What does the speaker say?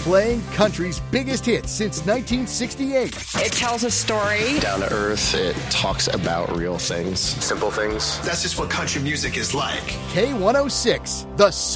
playing country's biggest hits since 1968. It tells a story. Down to earth, it talks about real things. Simple things. That's just what country music is like. K106, the